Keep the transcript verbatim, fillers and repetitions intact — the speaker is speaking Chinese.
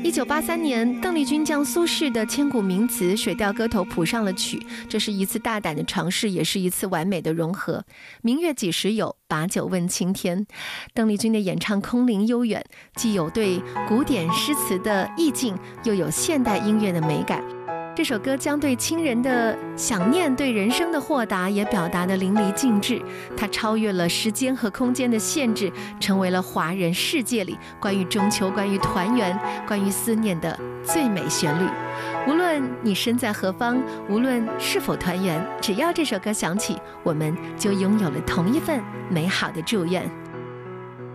一九八三年，邓丽君将苏轼的千古名词《水调歌头》谱上了曲，这是一次大胆的尝试，也是一次完美的融合。明月几时有，把酒问青天。邓丽君的演唱空灵悠远，既有对古典诗词的意境，又有现代音乐的美感。这首歌将对亲人的想念，对人生的豁达也表达得淋漓尽致。它超越了时间和空间的限制，成为了华人世界里关于中秋、关于团圆、关于思念的最美旋律。无论你身在何方，无论是否团圆，只要这首歌响起，我们就拥有了同一份美好的祝愿。